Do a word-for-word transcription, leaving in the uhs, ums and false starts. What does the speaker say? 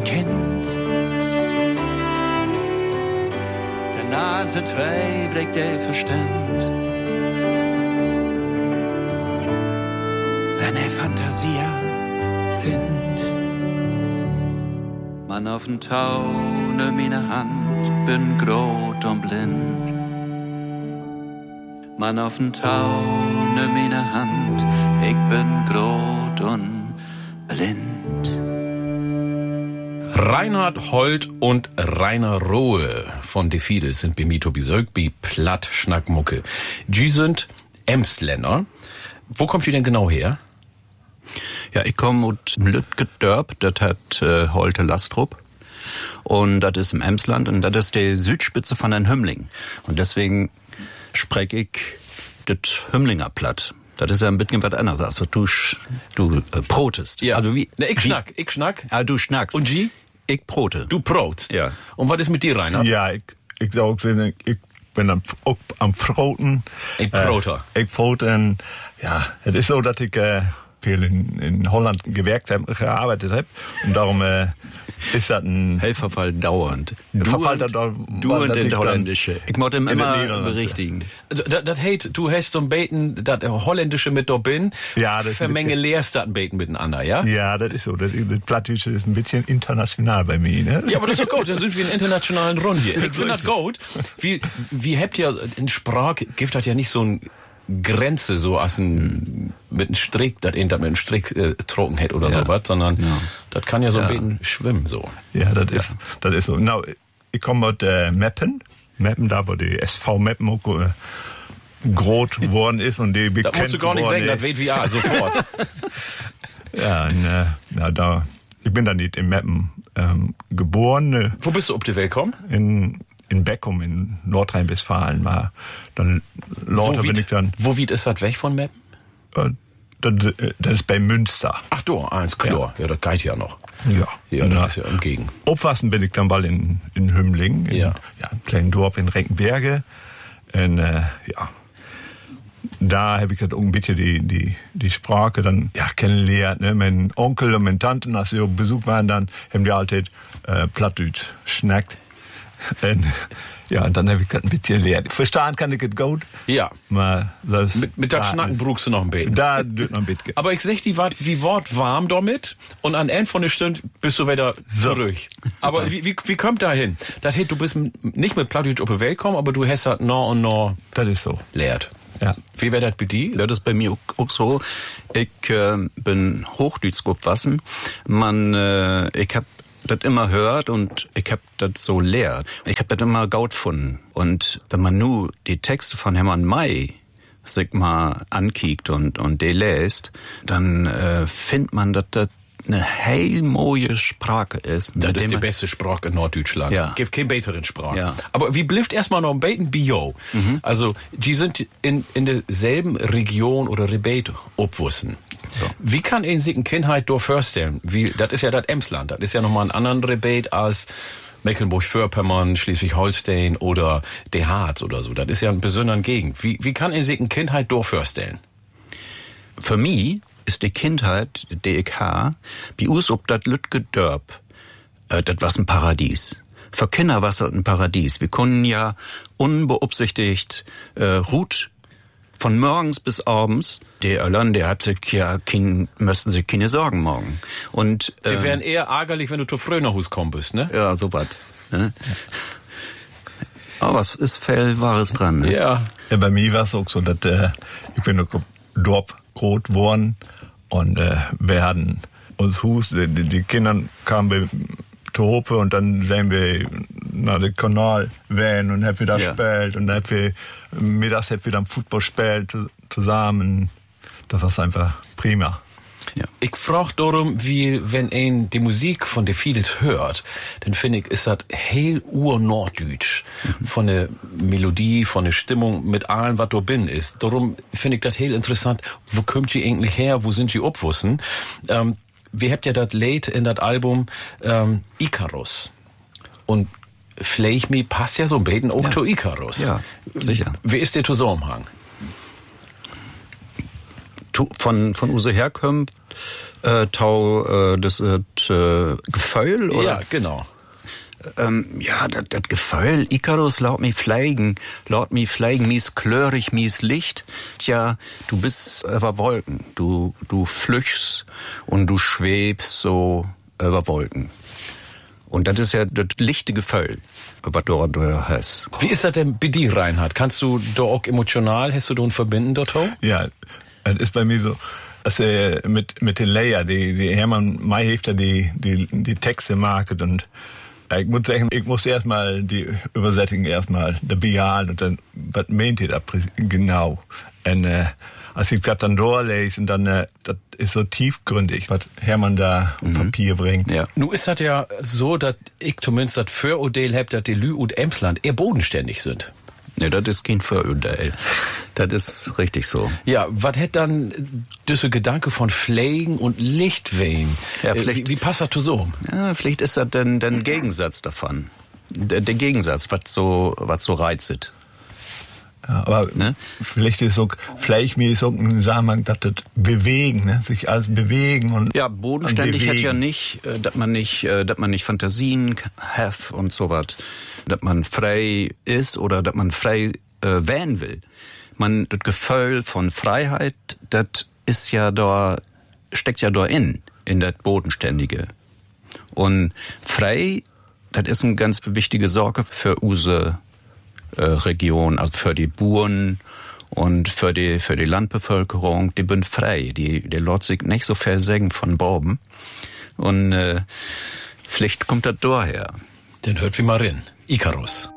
Kind. Der Nase twee breekt de verstand. Wenn er Fantasie findt. Man auf den Taune meine Hand, bin grot und blind. Man auf den Taune meine Hand, ich bin grot und blind. Reinhard Holt und Rainer Rohe von De Fiedels sind bei mir besögt, bei Platt Schnackmucke. Die sind Emsländer. Wo kommt ihr denn genau her? Ja, ich komme aus Lütgedörp, das hat äh, Holte Lastrup. Und das ist im Emsland und das ist die Südspitze von den Hümmling. Und deswegen spreche ich das Hümmlinger Platt. Das ist ja ein bisschen was anderes, als was du, du äh, protest. Ja, also wie, ne, ich wie, schnack, ich schnack. Ah, du schnackst. Und Sie? Ich prote. Du protst. Ja. Und was ist mit dir, Rainer? Ja, ich, ich sag, ich bin am, am Proten. Ein Proter. Äh, ich prote und, ja, es ist so, dass ich äh, viel in, in Holland gewerkt habe, gearbeitet habe. Und darum äh, ist das ein Helferfall dauernd. Du Verfall und, da, du und der Holländische. Ich muss ihm immer berichtigen. Das, das heißt, du hast so ein Beten, das Holländische mit da bin, ja, das Vermenge lehrst das ein Beten miteinander, ja? Ja, das ist so. Das, das Plattdeutsche ist ein bisschen international bei mir, ne? Ja, aber das ist gut. Da sind wir in internationalen Runden hier. Ich finde das gut. Wie, wie habt ihr in Sprache, gibt das ja nicht so ein Grenze, so als ein, mit einem Strick, das irgendwas mit einem Strick äh, trocken hätte oder ja. sowas, sondern ja. das kann ja so ein ja. bisschen schwimmen, so. Ja, das ja. ist, das ist so. Na, ich komme aus äh, Meppen. Meppen, da wo die S V Meppen auch äh, groß geworden ist und die bekannt da musst du gar nicht sagen, das weht wie A, sofort. Ja, und, äh, na, da, ich bin dann nicht in Meppen ähm, geboren. Äh, Wo bist du auf die Welt gekommen? In in Beckum in Nordrhein-Westfalen mal. Dann lauter bin ich dann. Wo weit ist das weg von Meppen? Äh, das, das ist bei Münster. Ach du, eins klar. Ja, ja das geht ja noch. Ja. Ja, das ist ja entgegen. Aufwachsen bin ich dann mal in, in Hümmling. In, ja. ja. Ein kleinen Dorf in Reckenberge. Und, äh, ja. Da habe ich halt ein bisschen die, die, die Sprache dann, ja, kennengelernt, ne. Mein Onkel und meine Tanten, als sie auf Besuch waren, dann haben die halt äh, Plattdeutsch schnackt. Und, ja, und dann habe ich das ein bisschen gelernt. Verstehen kann ich es gut. Ja. Mal, das mit mit das Schnacken brauchst du noch ein bisschen. Da tut noch ein bisschen. Aber ich sag, die war wie Wort warm damit und an Ende von der Stunde bist du wieder zurück. So. Aber wie, wie, wie kommt da hin? Das heißt, du bist nicht mit Plattdeutsch auf die Welt gekommen, aber du hast das noch und noch. Das ist so. Lehrt. Ja. Wie wäre das bei dir? Ja, das ist bei mir auch so. Ich äh, bin Hochdeutsch aufgewachsen. Man, äh, ich hab das immer hört und ich hab das so lehrt. Ich hab das immer gaut gefunden. Und wenn man nu die Texte von Hermann May sich mal ankickt und, und die liest, dann äh, findet man, dass das eine heilmoje Sprache ist. Das ist die beste Sprache in Norddeutschland. Ja. Gibt keine besseren Sprache. Ja. Aber wie blifft erstmal noch ein Beten Bio? Mhm. Also, die sind in, in derselben Region oder Rebet obwussen. So. Wie kann ein sich ein Kindheit dort vorstellen? Wie, das ist ja das Emsland. Das ist ja nochmal ein anderen Rebet als Mecklenburg-Vorpommern, Schleswig-Holstein oder der Harz oder so. Das ist ja eine besondere Gegend. Wie, wie kann ein sich ein Kindheit dort vorstellen? Für mich ist die Kindheit, die ich habe, bei uns ob das Lütgedörp, äh, das war ein Paradies. Für Kinder war es ein Paradies. Wir konnten ja unbeabsichtigt äh, ruht von morgens bis abends. Die Irland, der hat sich ja kein, müssten sich keine Sorgen machen. Und äh, die wären ähm, eher ärgerlich, wenn du zu früh nach Hause kommen bist, ne? Ja, so was. Ne? Aber es ist viel Wahres dran. Ne? Ja. Ja, bei mir war es auch so, dass äh, ich bin noch Dorf groß geworden und äh, wir hatten uns Hus, die, die Kinder kamen bei Tope und dann sehen wir nach dem Kanal wählen und haben wieder ja. gespielt und dann haben wir mittags haben wir dann Football gespielt zusammen. Das war einfach prima. Ja. Ich frage darum, wie, wenn ein die Musik von The Fiedels hört, dann finde ich, ist das heel ur-norddeutsch. Mhm. Von der Melodie, von der Stimmung, mit allem, was da bin ist. Darum finde ich das heel interessant. Wo kommt sie eigentlich her? Wo sind sie obwussen? Ähm, wir habt ja das Lied in das Album, ähm, Icarus. Und vielleicht mir passt ja so ein bisschen auch ja. zu Icarus. Ja, sicher. Wie ist der Zusammenhang? Von, von use Herkunft, äh, tau, äh, das ist, äh, Gefühl, oder? Ja, genau. Ähm, ja, das, das Gefühl, Icarus, laut mi fliegen, laut mi fliegen, mies klörig, mies Licht. Tja, du bist über Wolken, du, du flüchst und du schwebst so über Wolken. Und das ist ja das lichte Gefühl, was du da hast. Wie ist das denn bei dir, Reinhard? Kannst du da auch emotional, hast du da ein Verbinden dort? Ja, das ist bei mir so, dass er mit, mit den Layer, die, die Hermann May hilft ja die, die, die Texte market und ich muss sagen, ich muss erstmal die Übersetzung erstmal bejahen und dann, was meint ihr da genau? Und, äh, als ich das dann durchlese und dann, äh, das ist so tiefgründig, was Hermann da auf Papier bringt. Ja. Nun ist das ja so, dass ich zumindest das Vorurteil habe, dass die Lü und Emsland eher bodenständig sind. Ne, das ist kein Vorurteil. Das ist richtig so. Ja, was hätt dann diese Gedanke von Pflegen und Lichtwehen? Ja, wie, wie passt das so? Ja, vielleicht ist das dann der Gegensatz davon. Der, der Gegensatz, was so, was so reizt. Ja, aber ne? Vielleicht ist so, vielleicht mir ist so ein Zusammenhang, dass das bewegen, ne? Sich alles bewegen und ja, bodenständig hat ja nicht, dass man nicht, dass man nicht Fantasien hat und so was, dass man frei ist oder dass man frei äh, wählen will. Man, das Gefühl von Freiheit, das ist ja da, steckt ja da in, in das Bodenständige. Und frei, das ist eine ganz wichtige Sorge für unsere äh, Region, also für die Bauern und für die, für die Landbevölkerung, die sind frei, die, die lässt sich nicht so viel sagen von Bauben. Und, äh, vielleicht kommt das daher. Dann hört wie mal rein. Icarus.